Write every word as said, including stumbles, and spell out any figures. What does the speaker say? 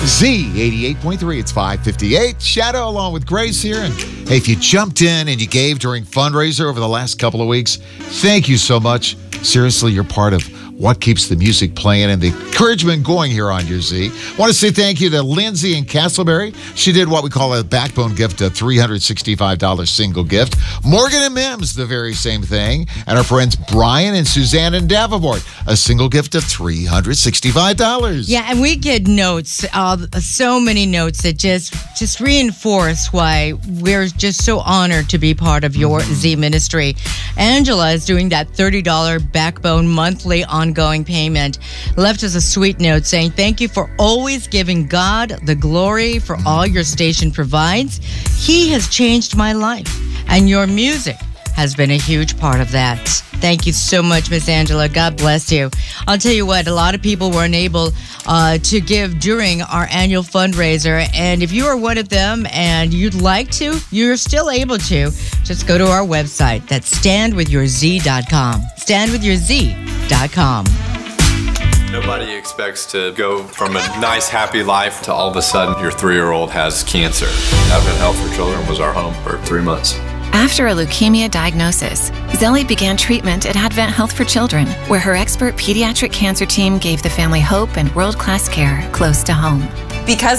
Z eighty-eight point three, it's five fifty-eight. Shadow along with Grace here. And hey, if you jumped in and you gave during fundraiser over the last couple of weeks, thank you so much. Seriously, you're part of what keeps the music playing and the encouragement going here on your Z. Want to say thank you to Lindsay in Castleberry. She did what we call a backbone gift, a three hundred sixty-five dollars single gift. Morgan and Mims, the very same thing. And our friends Brian and Suzanne in Davenport, a single gift of three hundred sixty-five dollars. Yeah, and we get notes, uh, so many notes that just, just reinforce why we're just so honored to be part of your mm-hmm. Z ministry. Angela is doing that thirty dollars backbone monthly ongoing payment. Left us a sweet note saying, thank you for always giving God the glory for all your station provides. He has changed my life, and your music has been a huge part of that. Thank you so much, Miss Angela. God bless you. I'll tell you what, a lot of people weren't able uh, to give during our annual fundraiser. And if you are one of them and you'd like to, you're still able to. Just go to our website. That's stand with your z dot com. stand with your z dot com. Nobody expects to go from a nice, happy life to all of a sudden your three-year-old has cancer. Advent Health for Children was our home for three months. After a leukemia diagnosis, Zelly began treatment at Advent Health for Children, where her expert pediatric cancer team gave the family hope and world-class care close to home. Because